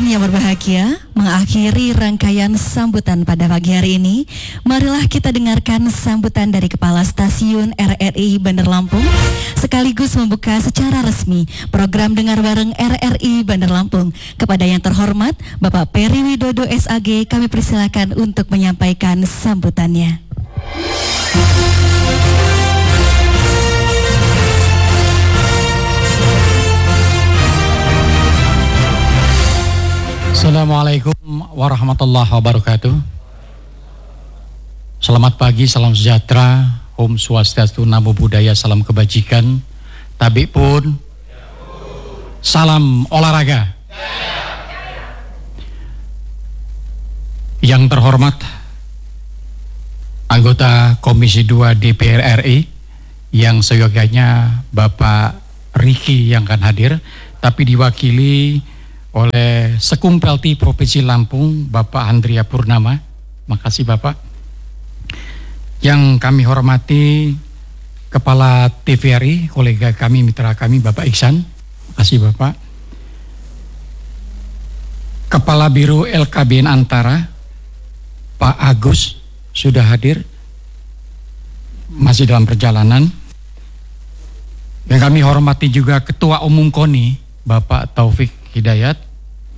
Pendengar yang berbahagia, mengakhiri rangkaian sambutan pada pagi hari ini, marilah kita dengarkan sambutan dari Kepala Stasiun RRI Bandar Lampung, sekaligus membuka secara resmi program Dengar Bareng RRI Bandar Lampung. Kepada yang terhormat, Bapak Peri Widodo SAG, kami persilakan untuk menyampaikan sambutannya. Assalamualaikum warahmatullahi wabarakatuh. Selamat pagi, salam sejahtera, Om Swastiastu, Namo Buddhaya, salam kebajikan. Tabik pun, salam olahraga. Yang terhormat anggota Komisi 2 DPR RI, yang seyogyanya Bapak Riki yang akan hadir, tapi diwakili oleh Sekumpelti Provinsi Lampung, Bapak Andrea Purnama. Makasih Bapak. Yang kami hormati Kepala TVRI, kolega kami, mitra kami, Bapak Iksan. Makasih Bapak. Kepala Biro LKBN Antara, Pak Agus, sudah hadir. Masih dalam perjalanan. Yang kami hormati juga Ketua Umum KONI, Bapak Taufik Hidayat.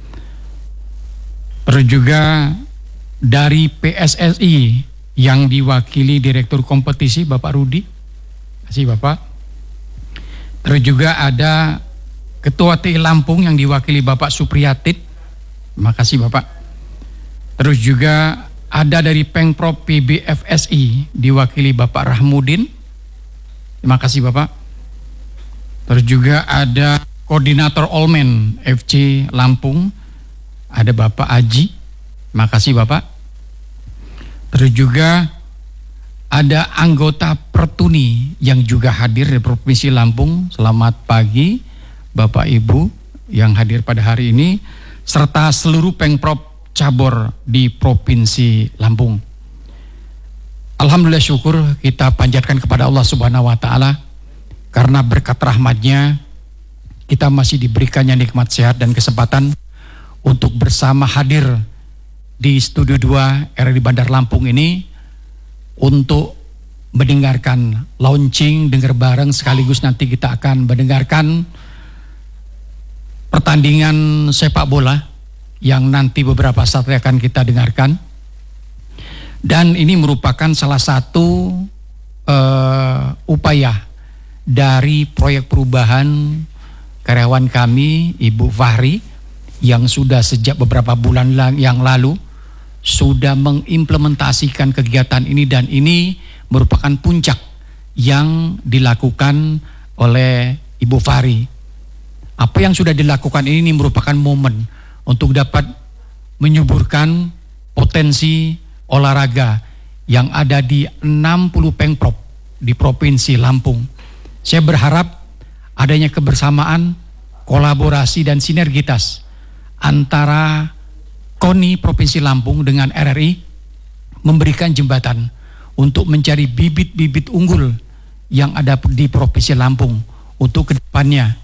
Terus juga dari PSSI yang diwakili Direktur Kompetisi Bapak Rudi. Terima kasih Bapak. Terus juga ada Ketua TI Lampung yang diwakili Bapak Supriyatid. Terima kasih Bapak. Terus juga ada dari Pengprov PBFSI diwakili Bapak Rahmudin. Terima kasih Bapak. Terus juga ada Koordinator Olmen FC Lampung, ada Bapak Aji. Terima kasih Bapak. Terus juga ada anggota Pertuni yang juga hadir dari Provinsi Lampung. Selamat pagi Bapak Ibu yang hadir pada hari ini, serta seluruh Pengprov cabur di Provinsi Lampung. Alhamdulillah, syukur kita panjatkan kepada Allah Subhanahu wa Ta'ala, karena berkat rahmatnya kita masih diberikannya nikmat sehat dan kesempatan untuk bersama hadir di Studio 2 RRI Bandar Lampung ini untuk mendengarkan launching Dengar Bareng, sekaligus nanti kita akan mendengarkan pertandingan sepak bola yang nanti beberapa saat akan kita dengarkan. Dan ini merupakan salah satu upaya dari proyek perubahan karyawan kami, Ibu Fahri, yang sudah sejak beberapa bulan yang lalu sudah mengimplementasikan kegiatan ini, dan ini merupakan puncak yang dilakukan oleh Ibu Fahri. Apa yang sudah dilakukan ini merupakan momen untuk dapat menyuburkan potensi olahraga yang ada di 60 Pengprov di Provinsi Lampung. Saya berharap adanya kebersamaan, kolaborasi dan sinergitas antara KONI Provinsi Lampung dengan RRI memberikan jembatan untuk mencari bibit-bibit unggul yang ada di Provinsi Lampung untuk kedepannya.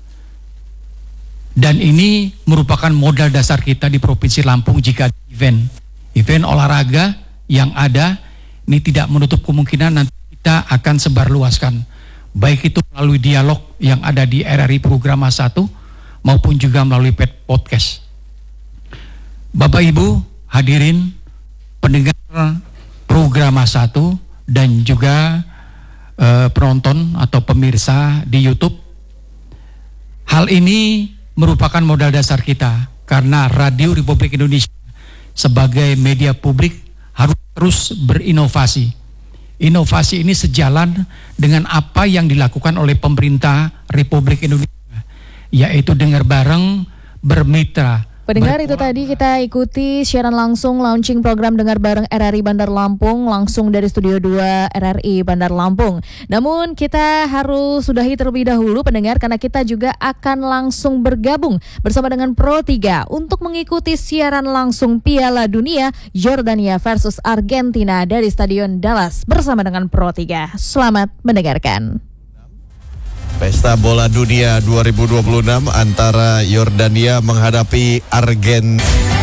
Dan ini merupakan modal dasar kita di Provinsi Lampung jika event olahraga yang ada ini tidak menutup kemungkinan nanti kita akan sebarluaskan, baik itu melalui dialog yang ada di RRI Programa 1 maupun juga melalui podcast. Bapak Ibu hadirin pendengar Programa 1 dan juga penonton atau pemirsa di YouTube, hal ini merupakan modal dasar kita, karena Radio Republik Indonesia sebagai media publik harus terus berinovasi. Inovasi ini sejalan dengan apa yang dilakukan oleh pemerintah Republik Indonesia, yaitu dengar bareng, bermitra. Pendengar, itu tadi kita ikuti siaran langsung launching program Dengar Bareng RRI Bandar Lampung langsung dari Studio 2 RRI Bandar Lampung. Namun kita harus sudahi terlebih dahulu pendengar, karena kita juga akan langsung bergabung bersama dengan Pro 3 untuk mengikuti siaran langsung Piala Dunia Yordania versus Argentina dari Stadion Dallas bersama dengan Pro 3. Selamat mendengarkan. Pesta Bola Dunia 2026 antara Yordania menghadapi Argentina.